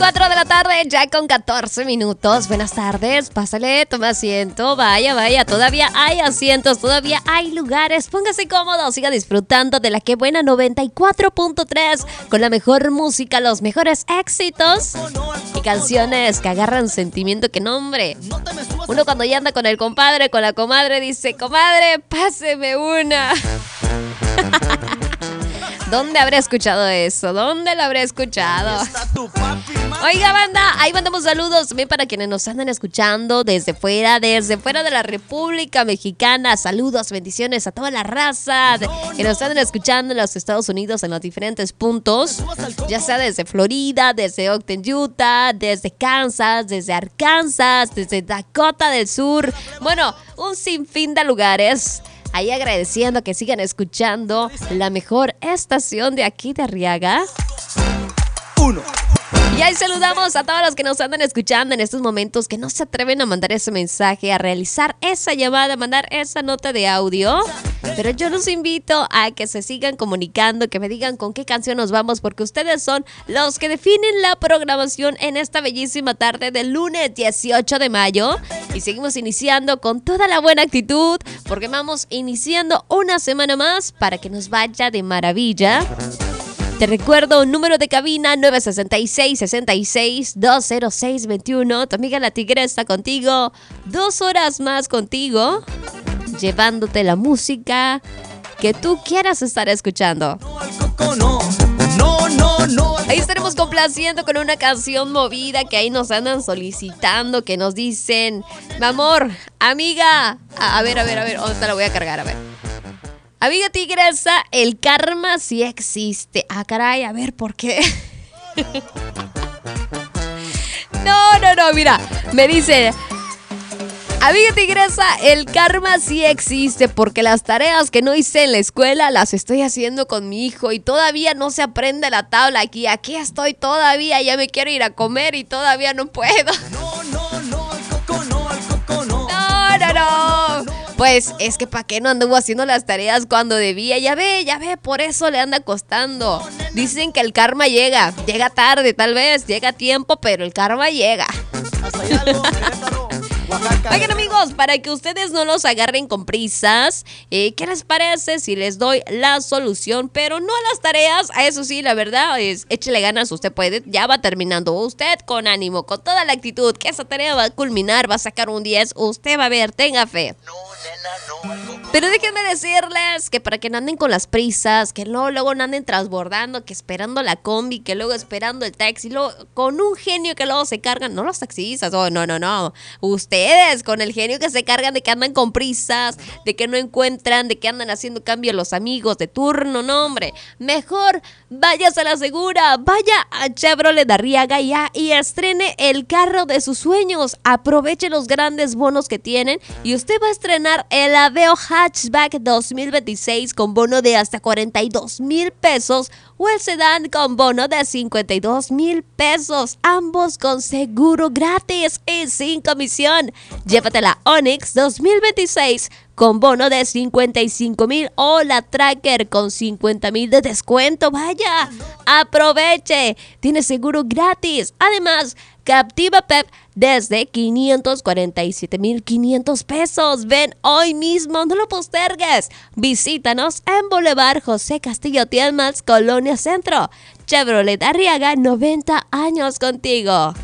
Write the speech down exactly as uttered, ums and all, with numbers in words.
cuatro de la tarde, ya con catorce minutos. Buenas tardes, pásale, toma asiento. Vaya, vaya, todavía hay asientos, todavía hay lugares. Póngase cómodo, siga disfrutando de la que buena noventa y cuatro punto tres con la mejor música, los mejores éxitos y canciones que agarran sentimiento. Que nombre. Uno cuando ya anda con el compadre, con la comadre, dice: comadre, páseme una. ¿Dónde habré escuchado eso? ¿Dónde lo habré escuchado? Oiga, banda, ahí mandamos saludos también para quienes nos andan escuchando desde fuera, desde fuera de la República Mexicana. Saludos, bendiciones a toda la raza de, que nos andan escuchando en los Estados Unidos en los diferentes puntos, ya sea desde Florida, desde Ogden, Utah, desde Kansas, desde Arkansas, desde Dakota del Sur. Bueno, un sinfín de lugares. Ahí agradeciendo que sigan escuchando la mejor estación de aquí de Arriaga. Uno. Y ahí saludamos a todos los que nos andan escuchando en estos momentos, que no se atreven a mandar ese mensaje, a realizar esa llamada, a mandar esa nota de audio. Pero yo los invito a que se sigan comunicando, que me digan con qué canción nos vamos, porque ustedes son los que definen la programación en esta bellísima tarde del lunes dieciocho de mayo. Y seguimos iniciando con toda la buena actitud, porque vamos iniciando una semana más para que nos vaya de maravilla. Te recuerdo, número de cabina nueve seis seis, seis seis, dos cero seis, veintiuno. Tu amiga La Tigresa está contigo. Dos horas más contigo, llevándote la música que tú quieras estar escuchando. Ahí estaremos complaciendo con una canción movida que ahí nos andan solicitando, que nos dicen: mi amor, amiga. A, a ver, a ver, a ver, ¿dónde te la voy a cargar? A ver. Amiga tigresa, el karma sí existe. Ah, caray, a ver, ¿por qué? No, no, no, mira, me dice: amiga tigresa, el karma sí existe, porque las tareas que no hice en la escuela las estoy haciendo con mi hijo y todavía no se aprende la tabla aquí. Aquí estoy todavía, ya me quiero ir a comer y todavía no puedo. No, no, no, al coco no, al coco no. No, no, no. Pues es que ¿para qué no anduvo haciendo las tareas cuando debía? Ya ve, ya ve, por eso le anda costando. Dicen que el karma llega, llega tarde tal vez, llega a tiempo, pero el karma llega. Hasta allá, no, Oigan, amigos, para que ustedes no los agarren con prisas, eh, ¿qué les parece si les doy la solución? Pero no a las tareas, a eso sí, la verdad, es échele ganas, usted puede, ya va terminando. Usted con ánimo, con toda la actitud, que esa tarea va a culminar, va a sacar un diez, usted va a ver, tenga fe. No, nena, no. Pero déjenme decirles que para que no anden con las prisas, que luego, luego no anden transbordando, que esperando la combi, que luego esperando el taxi, luego con un genio que luego se cargan, no los taxistas, oh, no, no, no, ustedes con el genio que se cargan de que andan con prisas, de que no encuentran, de que andan haciendo cambio los amigos de turno, no hombre, mejor váyase a la segura, vaya a Chevrolet de Arriaga ya y estrene el carro de sus sueños, aproveche los grandes bonos que tienen y usted va a estrenar el Aveo Hatchback dos mil veintiséis con bono de hasta cuarenta y dos mil pesos o el sedán con bono de cincuenta y dos mil pesos, ambos con seguro gratis y sin comisión. Llévate la Onix dos mil veintiséis con bono de cincuenta y cinco mil o la Tracker con cincuenta mil de descuento. Vaya, aproveche, tiene seguro gratis. Además, Captiva P E P desde quinientos cuarenta y siete mil quinientos pesos. Ven hoy mismo, no lo postergues. Visítanos en Boulevard José Castillo Tielmans, Colonia Centro. Chevrolet Arriaga, noventa años contigo.